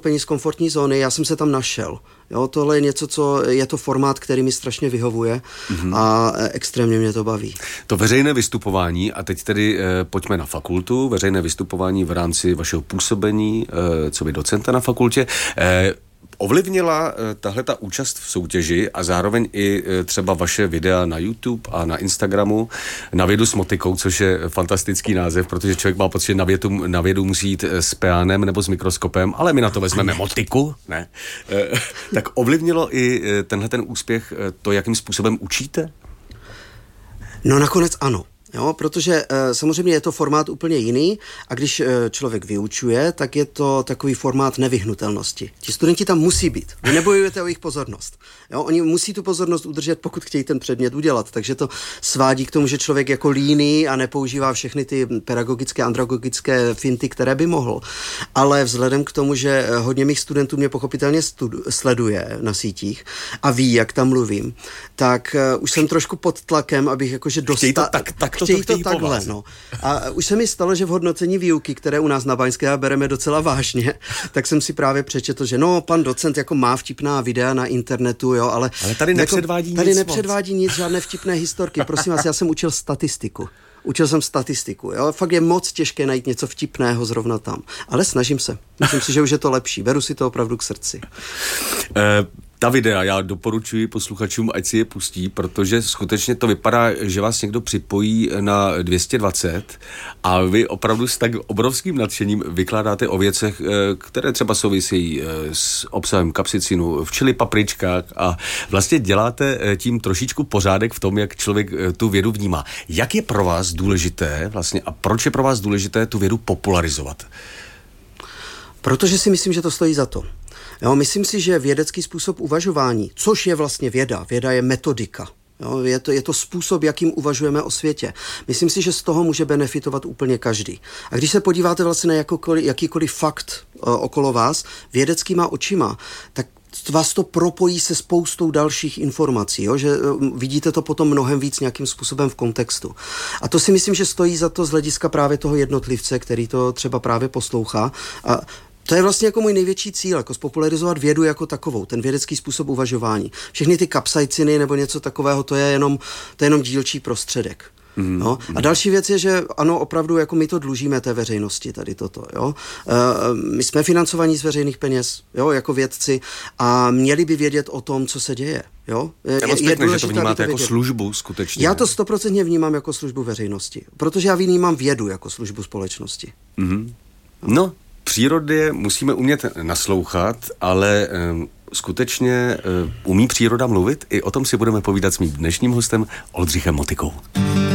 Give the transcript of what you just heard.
vystoupení z komfortní zóny, já jsem se tam našel. Jo, tohle je něco, co je to formát, který mi strašně vyhovuje a extrémně mě to baví. To veřejné vystupování, a teď tedy pojďme na fakultu, veřejné vystupování v rámci vašeho působení, co by docenta na fakultě, ovlivnila tahleta účast v soutěži a zároveň i třeba vaše videa na YouTube a na Instagramu Na vědu s motikou, což je fantastický název, protože člověk má pocit, že na vědu musí jít s peánem nebo s mikroskopem, ale my na to vezmeme motiku, ne? Tak ovlivnilo i tenhle ten úspěch to, jakým způsobem učíte? No nakonec ano. Jo, protože samozřejmě je to formát úplně jiný a když člověk vyučuje, tak je to takový formát nevyhnutelnosti. Ti studenti tam musí být. Vy nebojujete o jejich pozornost. Jo, oni musí tu pozornost udržet, pokud chtějí ten předmět udělat. Takže to svádí k tomu, že člověk jako líný a nepoužívá všechny ty pedagogické, andragogické finty, které by mohl. Ale vzhledem k tomu, že hodně mých studentů mě pochopitelně sleduje na sítích a ví, jak tam mluvím, tak už jsem trošku pod tlakem, abych jakože dostal... Chtějí to takhle, no. A už se mi stalo, že v hodnocení výuky, které u nás na Báňské bereme docela vážně, tak jsem si právě přečetl, že no, pan docent jako má vtipná videa na internetu, jo, ale tady nepředvádí nic. Tady nepředvádí nic, žádné vtipné historky. Prosím vás, já jsem učil statistiku. Učil jsem statistiku, jo. Fakt je moc těžké najít něco vtipného zrovna tam. Ale snažím se. Myslím si, že už je to lepší. Beru si to opravdu k srdci. Ta videa, já doporučuji posluchačům, ať si je pustí, protože skutečně to vypadá, že vás někdo připojí na 220 a vy opravdu s tak obrovským nadšením vykládáte o věcech, které třeba souvisejí s obsahem kapsicinu v čili papričkách a vlastně děláte tím trošičku pořádek v tom, jak člověk tu vědu vnímá. Jak je pro vás důležité vlastně a proč je pro vás důležité tu vědu popularizovat? Protože si myslím, že to stojí za to. Jo, myslím si, že vědecký způsob uvažování, což je vlastně věda je metodika. Jo, je to způsob, jakým uvažujeme o světě. Myslím si, že z toho může benefitovat úplně každý. A když se podíváte vlastně na jakýkoliv fakt okolo vás vědeckýma očima, tak vás to propojí se spoustou dalších informací, jo? Že vidíte to potom mnohem víc nějakým způsobem v kontextu. A to si myslím, že stojí za to z hlediska právě toho jednotlivce, který to třeba právě poslouchá. A to je vlastně jako můj největší cíl, jako spopularizovat vědu jako takovou, ten vědecký způsob uvažování. Všechny ty kapsaiciny nebo něco takového, to je jenom dílčí prostředek. No? A další věc je, že ano, opravdu jako my to dlužíme té veřejnosti, tady toto. Jo? My jsme financovaní z veřejných peněz, jo, jako vědci a měli by vědět o tom, co se děje. Jo? Je důležité, že to vnímáte jako službu skutečně. Já to 100% vnímám jako službu veřejnosti, protože já vnímám vědu jako službu společnosti. No, přírodě musíme umět naslouchat, ale skutečně umí příroda mluvit? I o tom si budeme povídat s mým dnešním hostem Oldřichem Motikou.